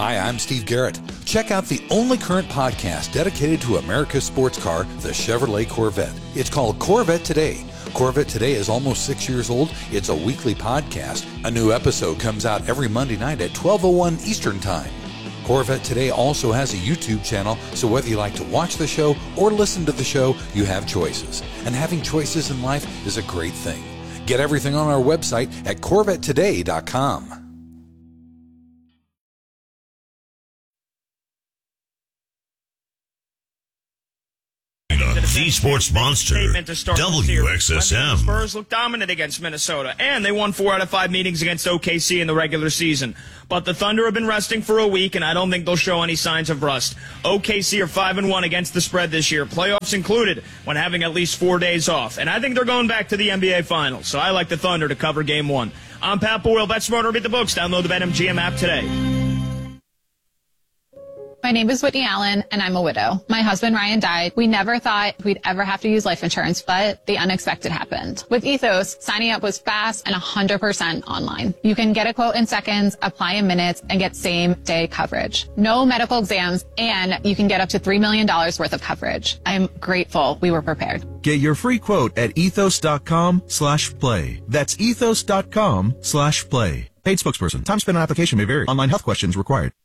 Hi, I'm Steve Garrett. Check out the only current podcast dedicated to America's sports car, the Chevrolet Corvette. It's called Corvette Today. Corvette Today is almost 6 years old. It's a weekly podcast. A new episode comes out every Monday night at 12:01 Eastern Time. Corvette Today also has a YouTube channel, so whether you like to watch the show or listen to the show, you have choices. And having choices in life is a great thing. Get everything on our website at CorvetteToday.com. The Sports Monster, WXSM. Spurs look dominant against Minnesota, and they won 4 out of 5 meetings against OKC in the regular season. But the Thunder have been resting for a week, and I don't think they'll show any signs of rust. OKC are 5-1 against the spread this year, playoffs included, when having at least 4 days off. And I think they're going back to the NBA Finals, so I like the Thunder to cover Game 1. I'm Pat Boyle, Bet Smarter, read the books. Download the BetMGM app today. My name is Whitney Allen, and I'm a widow. My husband, Ryan, died. We never thought we'd ever have to use life insurance, but the unexpected happened. With Ethos, signing up was fast and 100% online. You can get a quote in seconds, apply in minutes, and get same-day coverage. No medical exams, and you can get up to $3 million worth of coverage. I'm grateful we were prepared. Get your free quote at ethos.com/play. That's ethos.com/play. Paid spokesperson. Time spent on application may vary. Online health questions required.